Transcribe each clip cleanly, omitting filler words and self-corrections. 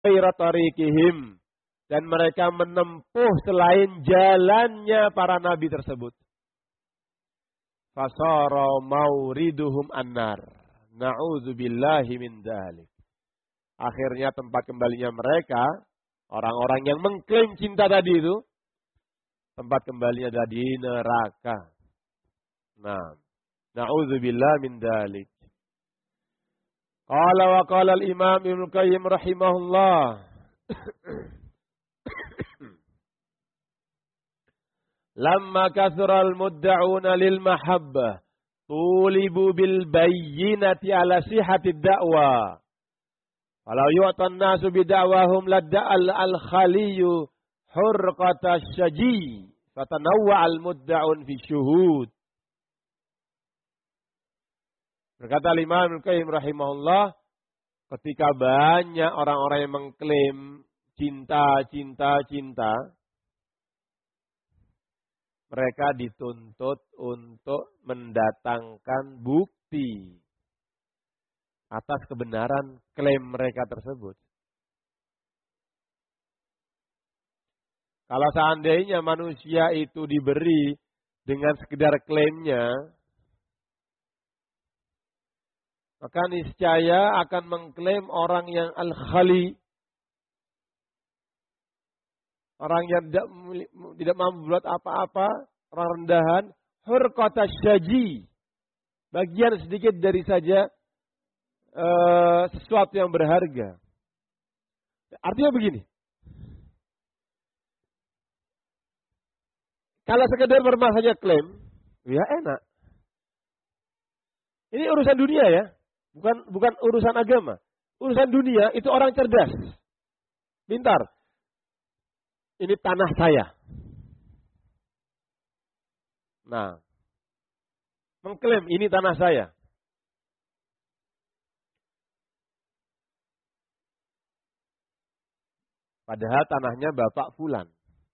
ghaira tariqihim, dan mereka menempuh selain jalannya para nabi tersebut. Fasara mauriduhum annar. Na'udzubillahi min dzalik. Akhirnya tempat kembalinya mereka, orang-orang yang mengklaim cinta tadi itu, tempat kembalinya adalah di neraka. Nah, na'udzubillahi min dzalik. Qala wa qala al-Imam Ibnu Qayyim rahimahullah. Lamma kathura al-mudda'una lil mahabbah tulibu bil bayyinati ala sihhati ad-da'wa. Walau yu'tan nasu bi da'wahum ladda'al al-khaliyu hurqata syaji fatanawwa al-mudda'un fi syuhud. Berkata Imam Ibnu Qayyim rahimahullah, ketika banyak orang-orang yang mengklaim cinta, mereka dituntut untuk mendatangkan bukti atas kebenaran klaim mereka tersebut. Kalau seandainya manusia itu diberi dengan sekedar klaimnya, maka niscaya akan mengklaim orang yang al-khali, orang yang tidak mampu buat apa-apa, orang rendahan, hurqata syaji, bagian sedikit dari saja sesuatu yang berharga. Artinya begini, kalau sekedar bermaksudnya klaim, ya enak. Ini urusan dunia ya, bukan urusan agama. Urusan dunia itu orang cerdas, pintar. Ini tanah saya. Nah, mengklaim ini tanah saya. Padahal tanahnya Bapak Fulan.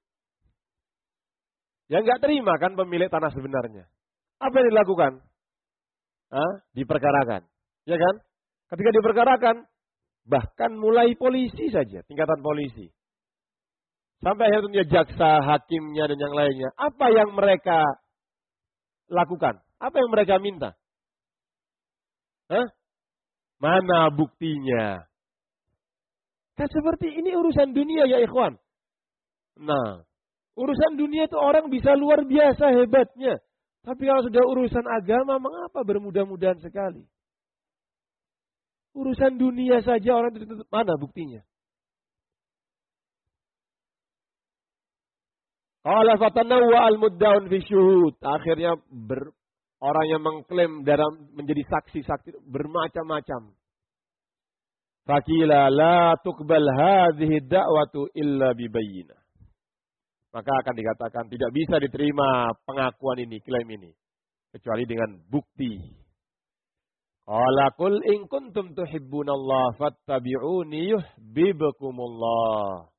Yang nggak terima kan pemilik tanah sebenarnya. Apa yang dilakukan? Diperkarakan. Ya kan? Ketika diperkarakan, bahkan mulai polisi saja, tingkatan polisi. Sampai akhirnya jaksa, hakimnya, dan yang lainnya. Apa yang mereka lakukan? Apa yang mereka minta? Mana buktinya? Kan seperti ini urusan dunia ya ikhwan. Nah, urusan dunia itu orang bisa luar biasa hebatnya. Tapi kalau sudah urusan agama, mengapa bermudah-mudahan sekali? Urusan dunia saja orang itu mana buktinya? Qala fatanawwa al-mudda'un fi syuhud. Akhirnya orang yang mengklaim dalam menjadi saksi-saksi bermacam-macam. Faqila la tuqbal hadhihi da'watu illa bibayyinah. Maka akan dikatakan tidak bisa diterima pengakuan ini, klaim ini, kecuali dengan bukti. Qala qul in kuntum tuhibbunallaha fattabi'uni yuhibbukumullah.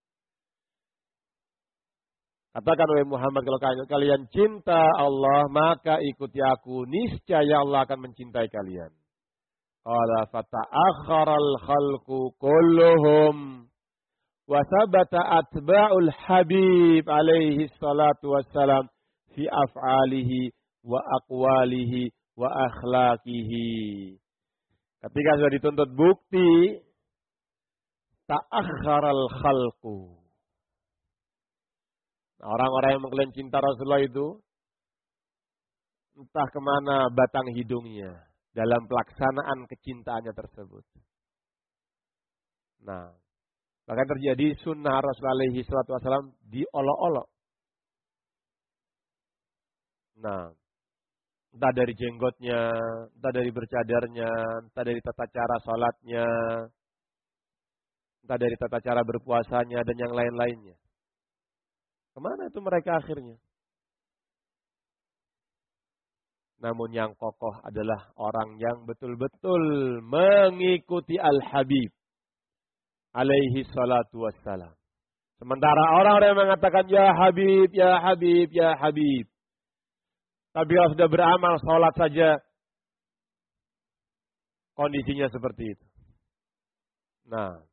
Katakan wahai Muhammad, kalau kalian cinta Allah, maka ikuti aku, niscaya Allah akan mencintai kalian. Qala fata'akharal khalqu kulluhum wa thabata atba'ul habib alaihi salatu wassalam fi af'alihi wa aqwalihi wa akhlaqihi. Ketika sudah dituntut bukti, ta'akharal khalqu. Orang-orang yang mengklaim cinta Rasulullah itu entah kemana batang hidungnya dalam pelaksanaan kecintaannya tersebut. Nah, bahkan terjadi sunnah Rasulullah alaihi salatu wassalam diolok-olok. Nah, entah dari jenggotnya, entah dari bercadarnya, entah dari tata cara sholatnya, entah dari tata cara berpuasanya dan yang lain-lainnya. Kemana itu mereka akhirnya? Namun yang kokoh adalah orang yang betul-betul mengikuti Al-Habib alaihi salatu wassalam. Sementara orang-orang yang mengatakan ya Habib, ya Habib, ya Habib. Tapi kalau sudah beramal sholat saja, kondisinya seperti itu. Nah,